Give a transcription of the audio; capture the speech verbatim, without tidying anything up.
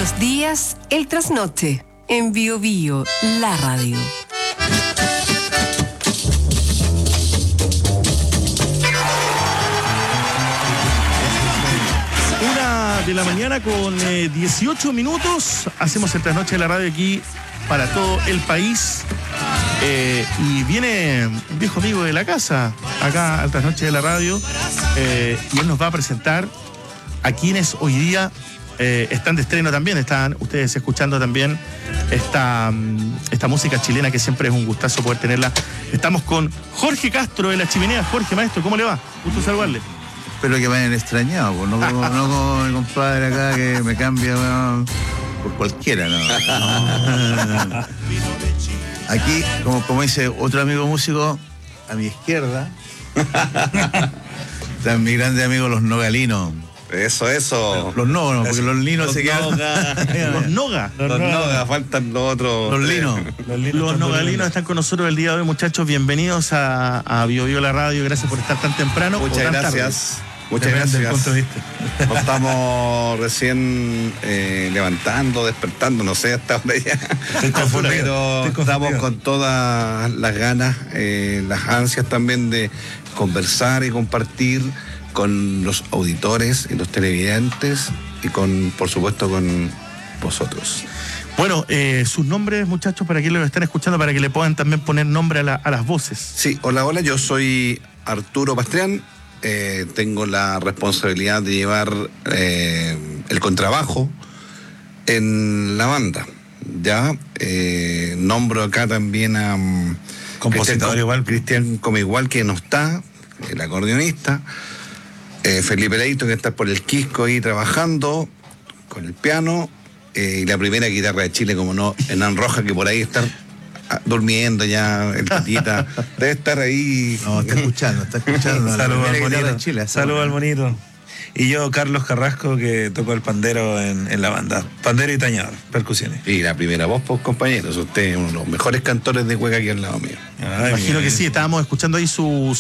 los días, el trasnoche. En Bio Bio, la radio. Una de la mañana con eh, dieciocho minutos. Hacemos el trasnoche de la radio aquí para todo el país. Eh, y viene un viejo amigo de la casa acá al trasnoche de la radio. Eh, y él nos va a presentar a quienes hoy día eh, están de estreno también. Están ustedes escuchando también esta, esta música chilena que siempre es un gustazo poder tenerla. Estamos con Jorge Castro de La Chimenea. Jorge, maestro, ¿cómo le va? Gusto saludarle. Espero que me hayan extrañado, pues, no, como, no como mi compadre acá que me cambia, bueno, por cualquiera, ¿no? No. Aquí, como, como dice otro amigo músico, a mi izquierda, están mis grandes amigos los nogalinos. Eso, eso. Los no, no, porque los linos los se quedan. Los noga. Los, los noga, faltan los otros. Los linos. Los, los nogalinos están con nosotros el día de hoy, muchachos. Bienvenidos a, a Bio Bio la radio. Gracias por estar tan temprano. Muchas tan gracias. Tarde. Muchas Depende del gracias. punto de vista. Nos estamos recién eh, levantando, despertando, no sé hasta dónde ya. Pero estamos con todas las ganas, eh, las ansias también de conversar y compartir con los auditores y los televidentes y con, por supuesto, con vosotros. Bueno, eh, sus nombres, muchachos, para quienes lo están escuchando, para que le puedan también poner nombre a, la, a las voces. Sí, hola, hola, yo soy Arturo Pastrián. Eh, tengo la responsabilidad de llevar eh, el contrabajo en la banda. Ya eh, nombro acá también a um, compositor igual, Cristian Comigual, que no está, el acordeonista, eh, Felipe Leito, que está por el Quisco ahí trabajando con el piano, eh, y la primera guitarra de Chile, como no, Hernán Rojas, que por ahí está durmiendo ya, el Tatita debe estar ahí. No, está escuchando, está escuchando. Saludos al monito. Chile, Saludos al monito. Y yo, Carlos Carrasco, que tocó el pandero en, en la banda. Pandero y tañador, percusiones. Y la primera voz, pues, compañeros. Usted es uno de los mejores cantores de cueca aquí al lado mío. Ay, Imagino mira, que sí, estábamos escuchando ahí su,